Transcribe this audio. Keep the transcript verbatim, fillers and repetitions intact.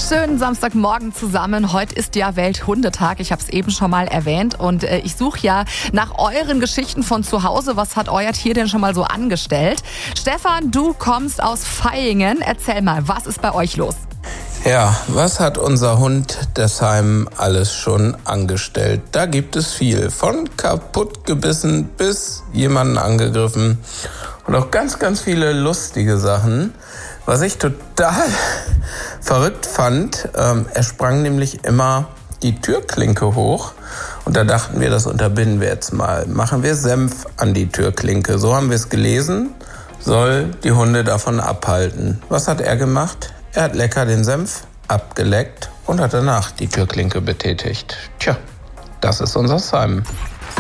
Schönen Samstagmorgen zusammen. Heute ist ja Welthundetag. Ich habe es eben schon mal erwähnt. Und äh, ich suche ja nach euren Geschichten von zu Hause. Was hat euer Tier denn schon mal so angestellt? Stefan, du kommst aus Vaihingen. Erzähl mal, was ist bei euch los? Ja, was hat unser Hund Desheim alles schon angestellt? Da gibt es viel. Von kaputt gebissen bis jemanden angegriffen. Und auch ganz, ganz viele lustige Sachen. Was ich total verrückt fand, ähm, er sprang nämlich immer die Türklinke hoch. Und da dachten wir, das unterbinden wir jetzt mal. Machen wir Senf an die Türklinke. So haben wir es gelesen. Soll die Hunde davon abhalten. Was hat er gemacht? Er hat lecker den Senf abgeleckt und hat danach die Türklinke betätigt. Tja, das ist unser Simon.